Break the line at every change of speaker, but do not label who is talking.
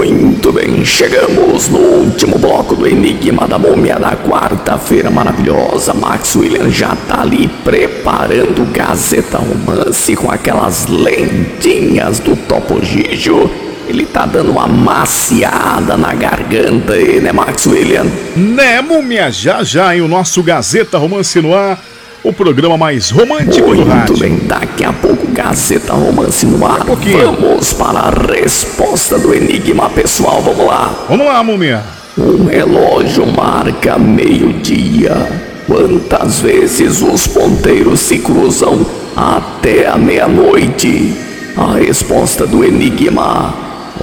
Muito bem, chegamos no último bloco do Enigma da Múmia da quarta-feira maravilhosa. Max William já tá ali preparando o Gazeta Romance com aquelas lentinhas do Topo Gigio. Ele tá dando uma maciada na garganta aí, né, Max William?
Né, Múmia? Já, e o nosso Gazeta Romance no ar, o programa mais romântico do rádio.
Muito bem, daqui a pouco Gazeta Romance no ar. Vamos para a resposta do enigma, pessoal, vamos lá.
Vamos lá, Múmia.
Um relógio marca meio-dia. Quantas vezes os ponteiros se cruzam até a meia-noite? A resposta do enigma